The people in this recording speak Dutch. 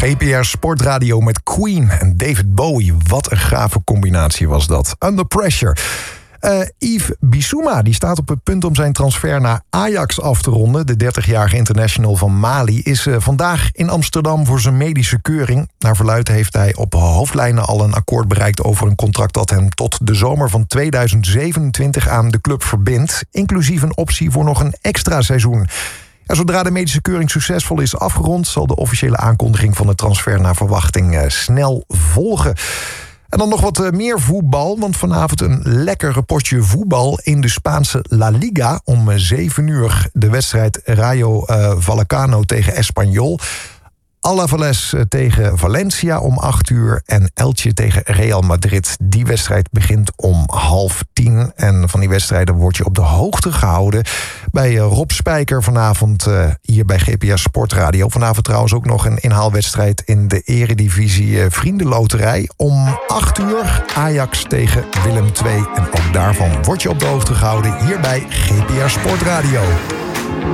GPR Sportradio met Queen en David Bowie. Wat een gave combinatie was dat. Under Pressure. Yves Bissouma die staat op het punt om zijn transfer naar Ajax af te ronden. De 30-jarige international van Mali is vandaag in Amsterdam voor zijn medische keuring. Naar verluidt heeft hij op hoofdlijnen al een akkoord bereikt over een contract dat hem tot de zomer van 2027 aan de club verbindt. Inclusief een optie voor nog een extra seizoen. Ja, zodra de medische keuring succesvol is afgerond, zal de officiële aankondiging van de transfer naar verwachting snel volgen. En dan nog wat meer voetbal, want vanavond een lekker potje voetbal in de Spaanse La Liga. Om 7 uur de wedstrijd Rayo Vallecano tegen Espanyol. Alaves tegen Valencia om 8 uur en Elche tegen Real Madrid. Die wedstrijd begint om 9:30. En van die wedstrijden word je op de hoogte gehouden bij Rob Spijker vanavond hier bij GPR Sportradio. Vanavond trouwens ook nog een inhaalwedstrijd in de Eredivisie Vriendenloterij. Om 8 uur Ajax tegen Willem II. En ook daarvan word je op de hoogte gehouden hier bij GPR Sportradio.